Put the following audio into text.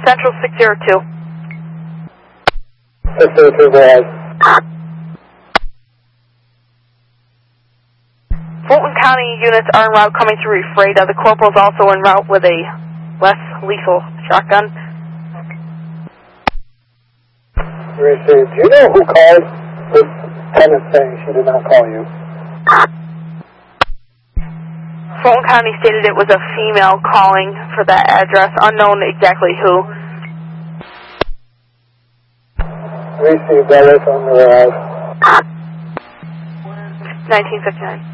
Central 602. 602, go ahead. Fulton County units are en route coming through Ephrata. The corporal is also en route with a less lethal shotgun. Received. Do you know who called? This tenant saying she did not call you. Fulton County stated it was a female calling for that address, unknown exactly who. Received. That is on the 1959.